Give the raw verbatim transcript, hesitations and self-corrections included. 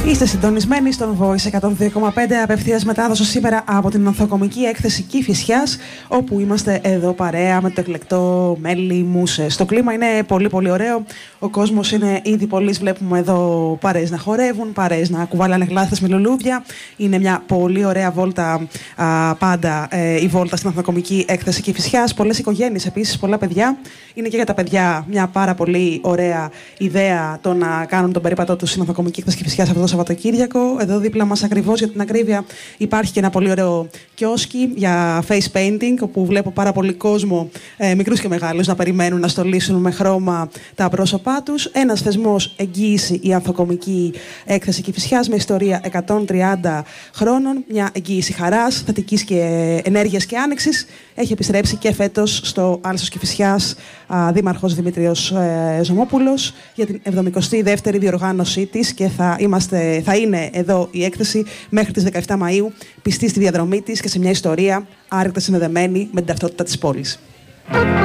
Είστε συντονισμένοι στον Voice εκατόν δύο κόμμα πέντε, απευθείας μετάδοση σήμερα από την ανθοκομική έκθεση Κηφισιάς, όπου είμαστε εδώ παρέα με το εκλεκτό μέλι Μούσες. Το κλίμα είναι πολύ πολύ ωραίο, ο κόσμος είναι ήδη πολλής, βλέπουμε εδώ παρέες να χορεύουν, παρέες να κουβαλάνε γλάστες με λουλούδια. Είναι μια πολύ ωραία βόλτα α, πάντα ε, η βόλτα στην ανθοκομική έκθεση Κηφισιάς. Πολλές οικογένειες επίσης, πολλά παιδιά. Είναι και για τα παιδιά μια πάρα πολύ ωραία ιδέα το να κάνουν τον περίπατό τους στην ανθοκομική έκθεση Κηφισιάς αυτό το Σαββατοκύριακο. Εδώ δίπλα μας, ακριβώς για την ακρίβεια, υπάρχει και ένα πολύ ωραίο κιόσκι για face painting, όπου βλέπω πάρα πολύ κόσμο, ε, μικρούς και μεγάλους, να περιμένουν να στολίσουν με χρώμα τα πρόσωπά τους. Ένας θεσμός, εγγύηση, η ανθοκομική έκθεση Κηφισιάς, με ιστορία εκατόν τριάντα χρόνων. Μια εγγύηση χαράς, θετικής και ενέργειας και άνοιξης. Έχει επιστρέψει και φέτος στο Άλσος Κηφισιάς Δήμαρχος Δημήτριος ε, Ζωμόπουλος για την εβδομηκοστή δεύτερη διοργάνωσή της, και θα, είμαστε, θα είναι εδώ η έκθεση μέχρι τις δεκαεφτά Μαΐου, πιστή στη διαδρομή της και σε μια ιστορία άρρηκτα συνδεδεμένη με την ταυτότητα της πόλης.